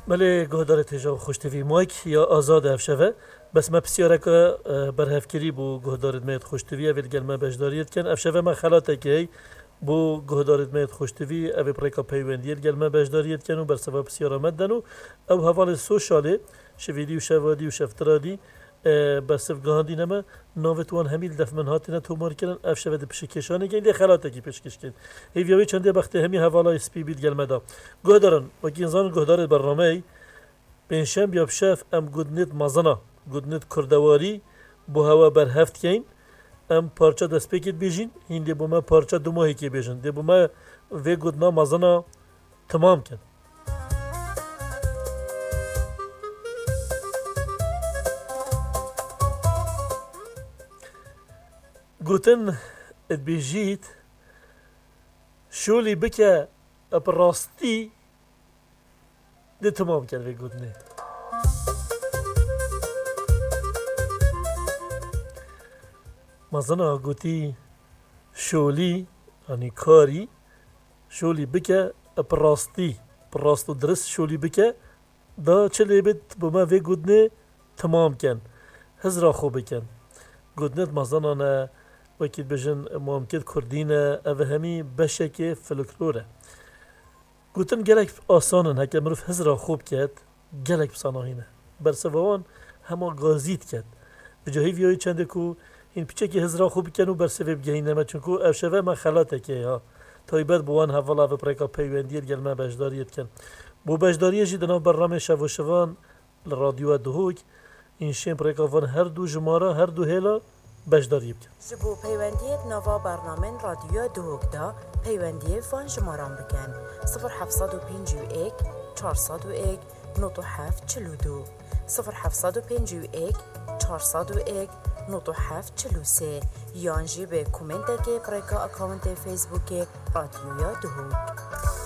ملی گهدار تجاو خوشتوی مایک یا آزاد افشوه بس ما بسیاره که برهفکری بو گهدارت میت خوشتوی اویل گل ما بجداریت کن افشوه ما خلاته که بو گهدارت میت خوشتوی اوی پریکا پیوندیت گل ما بجداریت کن و بر سبب بسیاره مدنو او حوال سوشاله شویدی و شوادی و شفترادی بس گاندی نما ناوتوان همیل دف من هاتینا تومار کردن افشوه ده پشکشانه گین دی خلاته کی پشکش کن هیویوی چنده بخته همی حوالا اسپی بید گل مدا گهدارن و گینزان گهدارت برنامه پنجشنبه یا شف ام گودنت مازنا گودنت کردواری بو هوا بر هفت کین ام پارچه دست پیکت بیجین هندی بو ما پارچه دو ماهی کی بیجن دی بو ما و گودنا مازنا تمام کن گوتن ات بیجیت شولی بکه اپراستی دی تمام کن و گودنه مازنا گوتی شولی یعنی کاری شولی بکه پراستی درست شولی بکه دا چلی بید بما وی گودنه تمام کن هزرا خوب بکن گودنت مازنا نه وکیل بجن مامکد کردینه او همی بشک فلکلوره گوتن گلک آسانن هکه مروف هزرا خوب کد گلک بساناهینه برسوان هما گازید کد بجاهی ویای چنده کو این پیچه که هزرا خوب کنو بر سبب گهینه ما چونکو افشوه ما خلاته که ها تایبت بوان حوالا و پریکا پیوندیت گل ما بجداریت کن بو بجداریه جی دناو برنامه شوان لرادیو دهوک این شیم پریکا وان هر دو جماره هر دو هیلا بجداری بکن جبو پیوندیت نوا برنامه رادیو دهوک دا پیوندیه وان جماران بکن 0751 401 9742 0751 401 9743 یانجی به کومنت که پریکا اکاونت فیسبوک رادیو دهوک